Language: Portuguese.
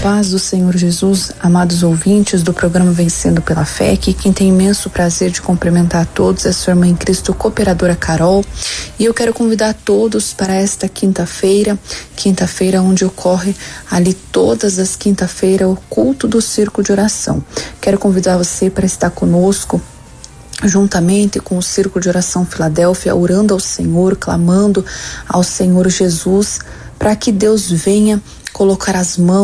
paz do Senhor Jesus, amados ouvintes do programa Vencendo pela Fé, que quem tem imenso prazer de cumprimentar a todos é a sua irmã em Cristo, cooperadora Carol, e eu quero convidar todos para esta quinta-feira onde ocorre ali todas as quinta-feiras o culto do Círculo de Oração. Quero convidar você para estar conosco juntamente com o Círculo de Oração Filadélfia, orando ao Senhor, clamando ao Senhor Jesus, para que Deus venha colocar as mãos